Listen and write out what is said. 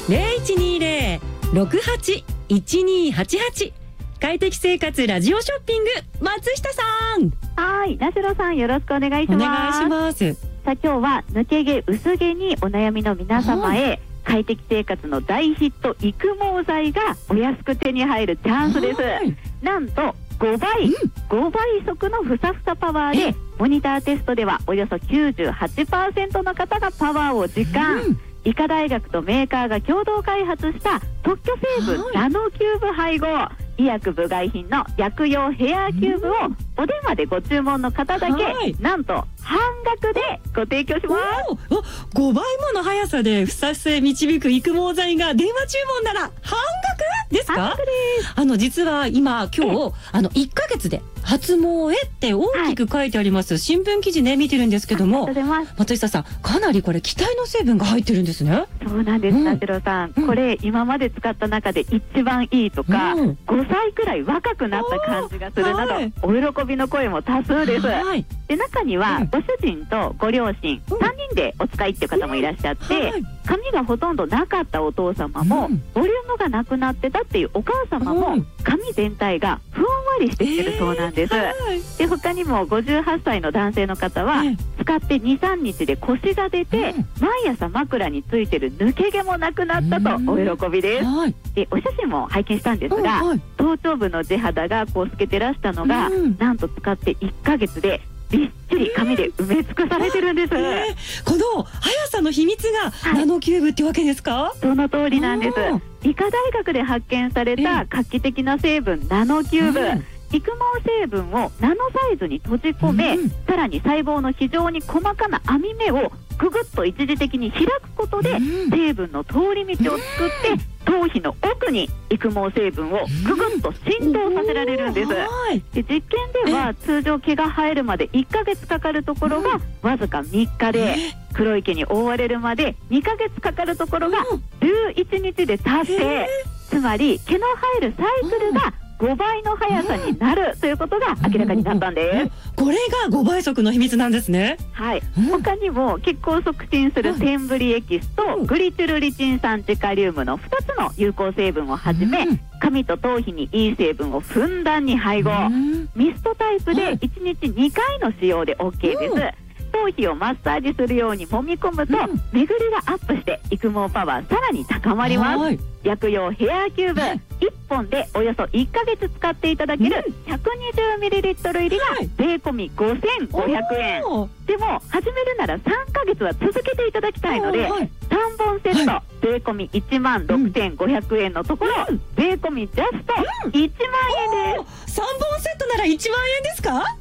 0120-68-1288快適生活ラジオショッピング、松下さん。 はい、なしろさん、よろしくお願いします。 お願いします。 さあ、今日は抜け毛薄毛にお悩みの皆様へ、快適生活の大ヒット育毛剤がお安く手に入るチャンスです。なんと5倍速のふさふさパワーで、モニターテストではおよそ 98% の方がパワーを実感。医科大学とメーカーが共同開発した特許成分ナノキューブ配合、医薬部外品の薬用ヘアキューブをお電話でご注文の方だけ、なんと半額でご提供します。 5倍もの速さでふさふさへ導く育毛剤が電話注文なら半額ですか？ 半額です。 実は今日1ヶ月で発毛へって大きく書いてあります、新聞記事ね、見てるんですけども、松下さん、かなりこれ期待の成分が入ってるんですね。 そうなんです、なしろさん、これ今まで使った中で一番いいとか、5歳くらい若くなった感じがするなど、お喜びの声も多数です。で、中にはご主人とご両親3人でお使いっていう方もいらっしゃって、髪がほとんどなかったお父様も、ボリュームがなくなってたっていうお母様も、髪全体がふんわりしてきてるそうなんです。で、他にも58歳の男性の方は、使って 2,3 日で腰が出て、毎朝枕についてる抜け毛もなくなったとお喜びです。で、お写真も拝見したんですが、頭頂部の地肌がこう透けてらしたのが、なんと使って1ヶ月でびっちり髪で埋め尽くされてるんです。 この速さの秘密がナノキューブってわけですか？ その通りなんです。医科大学で発見された画期的な成分ナノキューブ、育毛成分をナノサイズに閉じ込め、さらに細胞の非常に細かな網目をぐぐっと一時的に開くことで、成分の通り道を作って頭皮の奥に育毛成分をぐぐっと浸透させられるんです。で、実験では通常毛が生えるまで1ヶ月かかるところがわずか3日で、黒い毛に覆われるまで2ヶ月かかるところが11日で達成。つまり毛の生えるサイクルが5倍の速さになるということが明らかになったんです。 これが5倍速の秘密なんですね。 はい。他にも血行を促進するテンブリエキスとグリチュルリチン酸ジカリウムの2つの有効成分をはじめ、髪と頭皮にいい成分をふんだんに配合。ミストタイプで1日2回の使用で OK です。頭皮をマッサージするように揉み込むと、巡りがアップして育毛パワーさらに高まります。薬用ヘアキューブ1本でおよそ1ヶ月使っていただける 120ml 入りが税込み5500円。でも始めるなら3ヶ月は続けていただきたいので、3本セット税込み16,500円のところ、税込みジャスト1万円です。 3本セットなら1万円ですか？